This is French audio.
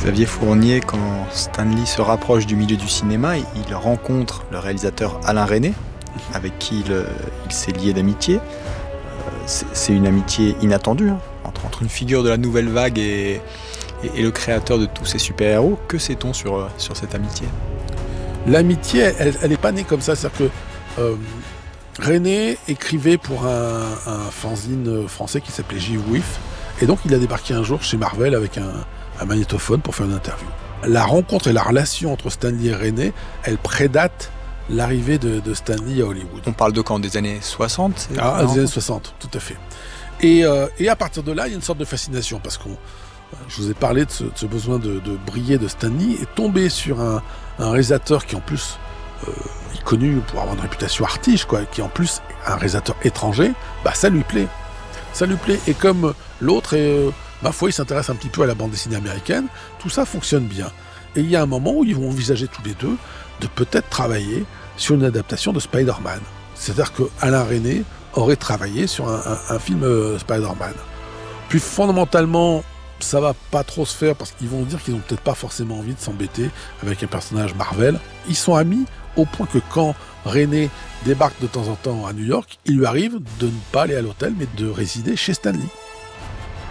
Xavier Fournier, quand Stan Lee se rapproche du milieu du cinéma, il rencontre le réalisateur Alain Resnais, avec qui il s'est lié d'amitié. C'est une amitié inattendue, hein, entre une figure de la nouvelle vague et le créateur de tous ces super-héros. Que sait-on sur cette amitié ? L'amitié, elle n'est pas née comme ça. C'est-à-dire que Resnais écrivait pour un fanzine français qui s'appelait J-Whiff, et donc il a débarqué un jour chez Marvel avec un magnétophone pour faire une interview. La rencontre et la relation entre Stan Lee et Resnais, elle prédate l'arrivée de Stan Lee à Hollywood. On parle de quand ? Des années 60 ? Des années 60, tout à fait. Et à partir de là, il y a une sorte de fascination, parce que je vous ai parlé de ce besoin de briller de Stan Lee, et tomber sur un réalisateur qui en plus est connu pour avoir une réputation artige, quoi, qui en plus est un réalisateur étranger, bah ça lui plaît. Ça lui plaît, et comme l'autre ma foi, il s'intéresse un petit peu à la bande dessinée américaine, tout ça fonctionne bien. Et il y a un moment où ils vont envisager tous les deux de peut-être travailler sur une adaptation de Spider-Man. C'est-à-dire que Alain Resnais aurait travaillé sur un film Spider-Man. Puis fondamentalement, ça va pas trop se faire parce qu'ils vont dire qu'ils n'ont peut-être pas forcément envie de s'embêter avec un personnage Marvel. Ils sont amis au point que quand Resnais débarque de temps en temps à New York, il lui arrive de ne pas aller à l'hôtel mais de résider chez Stan Lee.